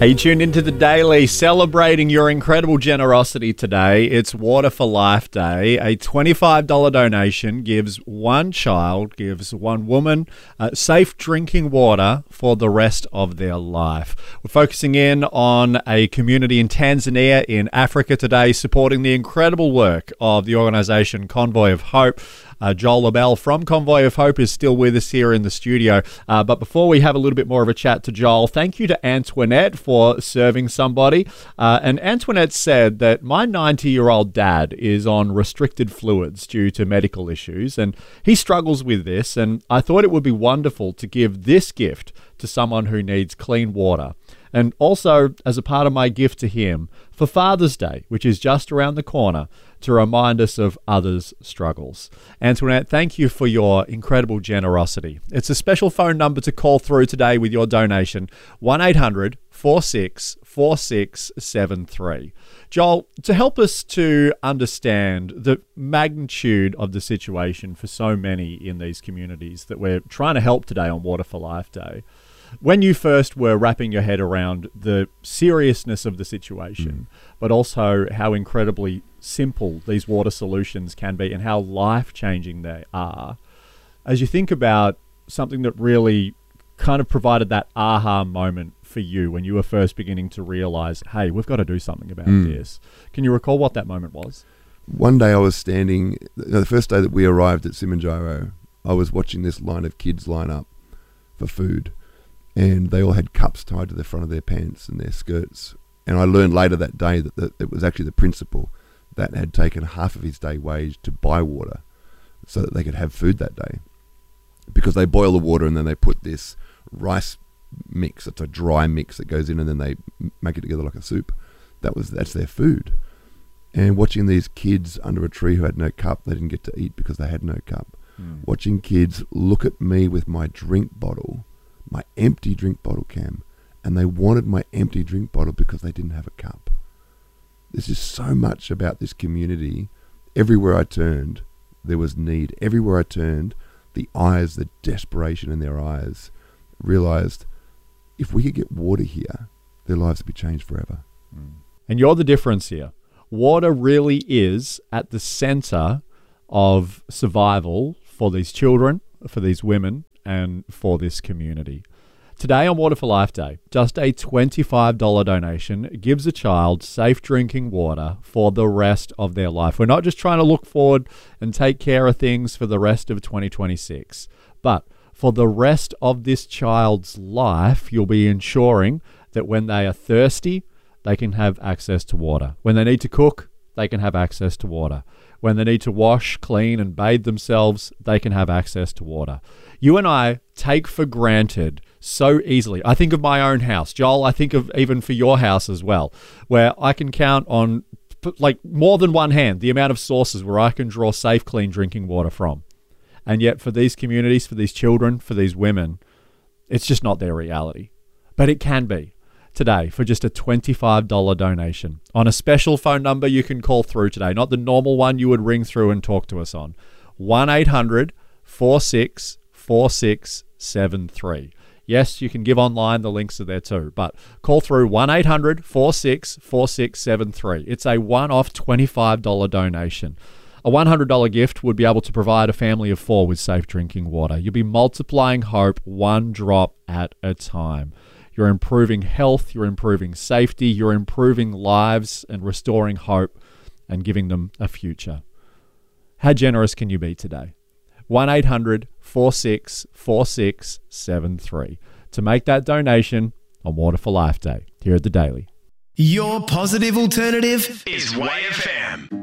Hey, you tuned into the Daily, celebrating your incredible generosity today. It's Water for Life Day. A $25 donation gives one child, gives one woman, safe drinking water for the rest of their life. We're focusing in on a community in Tanzania in Africa today, supporting the incredible work of the organisation Convoy of Hope. Joel LaBelle from Convoy of Hope is still with us here in the studio. But before we have a little bit more of a chat to Joel, thank you to Antoinette for serving somebody. And Antoinette said that my 90-year-old dad is on restricted fluids due to medical issues, and he struggles with this. And I thought it would be wonderful to give this gift to someone who needs clean water. And also, as a part of my gift to him, for Father's Day, which is just around the corner, to remind us of others' struggles. Antoinette, thank you for your incredible generosity. It's a special phone number to call through today with your donation, 1-800-464673. Joel, to help us to understand the magnitude of the situation for so many in these communities that we're trying to help today on Water for Life Day, when you first were wrapping your head around the seriousness of the situation, but also how incredibly simple these water solutions can be and how life-changing they are, as you think about something that really kind of provided that aha moment for you when you were first beginning to realize, hey, we've got to do something about this. Can you recall what that moment was? One day I was standing, the first day that we arrived at Simanjaro, I was watching this line of kids line up for food. And they all had cups tied to the front of their pants and their skirts. And I learned later that day that it was actually the principal that had taken half of his day wage to buy water so that they could have food that day. Because they boil the water and then they put this rice mix, it's a dry mix that goes in, and then they make it together like a soup. That's their food. And watching these kids under a tree who had no cup, they didn't get to eat because they had no cup. Watching kids look at me with my drink bottle, my empty drink bottle, Cam, and they wanted my empty drink bottle because they didn't have a cup. There's just so much about this community. Everywhere I turned, there was need. Everywhere I turned, the eyes, the desperation in their eyes, realized if we could get water here, their lives would be changed forever. And you're the difference here. Water really is at the center of survival for these children, for these women, and for this community. Today on Water for Life Day, just a $25 donation gives a child safe drinking water for the rest of their life. We're not just trying to look forward and take care of things for the rest of 2026, but for the rest of this child's life, you'll be ensuring that when they are thirsty, they can have access to water. When they need to cook, they can have access to water. When they need to wash, clean, and bathe themselves, they can have access to water. You and I take for granted so easily. I think of my own house. Joel, I think of even for your house as well, where I can count on like more than one hand the amount of sources where I can draw safe, clean drinking water from. And yet for these communities, for these children, for these women, it's just not their reality. But it can be. Today for just a $25 donation on a special phone number you can call through today, not the normal one you would ring through and talk to us on, 1-800-464673. Yes, you can give online, the links are there too, but call through 1-800-464673. It's a one-off $25 donation. A $100 gift would be able to provide a family of 4 with safe drinking water. You'll be multiplying hope one drop at a time. You're improving health, you're improving safety, you're improving lives and restoring hope and giving them a future. How generous can you be today? 1-800-464673 to make that donation on Water for Life Day here at The Daily. Your positive alternative is YFM.